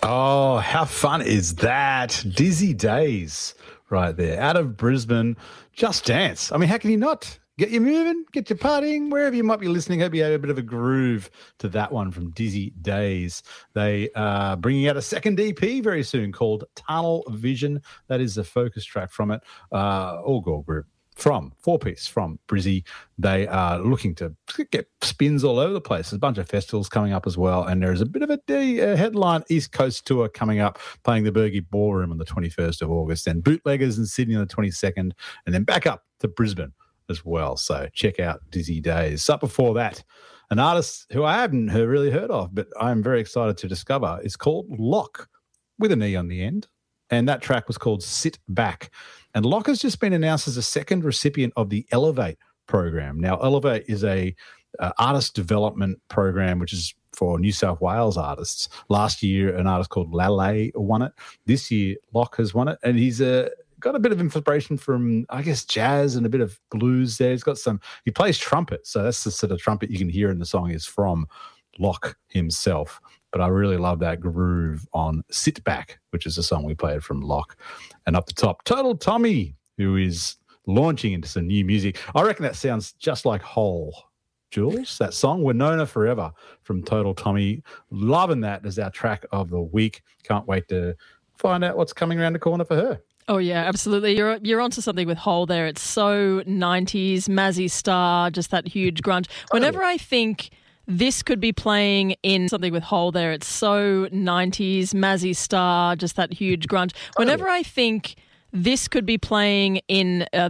Oh, how fun is that? Dizzy Days right there. Out of Brisbane, Just Dance. I mean, how can you not? Get you moving, get you partying, wherever you might be listening. Hope you had a bit of a groove to that one from Dizzy Days. They are bringing out a second EP very soon called Tunnel Vision. That is the focus track from it. All girl group. From four-piece from Brizzy. They are looking to get spins all over the place. There's a bunch of festivals coming up as well, and there's a bit of a headline East Coast tour coming up, playing the Bergie Ballroom on the 21st of August, then Bootleggers in Sydney on the 22nd, and then back up to Brisbane as well. So check out Dizzy Days. Up before that, an artist who I haven't really heard of, but I'm very excited to discover, is called Locke, with an E on the end, and that track was called Sit Back. And Locke has just been announced as a second recipient of the Elevate program. Now, Elevate is a artist development program which is for New South Wales artists. Last year, an artist called Lale won it. This year, Locke has won it, and he's got a bit of inspiration from, I guess, jazz and a bit of blues there. He plays trumpet, so that's the sort of trumpet you can hear in the song is from Locke himself. But I really love that groove on Sit Back, which is a song we played from Locke. And up the top, Total Tommy, who is launching into some new music. I reckon that sounds just like Hole. Jules, that song, Winona Forever from Total Tommy. Loving that as our track of the week. Can't wait to find out what's coming around the corner for her. Oh, yeah, absolutely. You're onto something with Hole there. It's so 90s, Mazzy Star, just that huge grunge. Whenever I think this could be playing in something with Hole there, it's so 90s, Mazzy Star, just that huge grunge. Whenever I think this could be playing in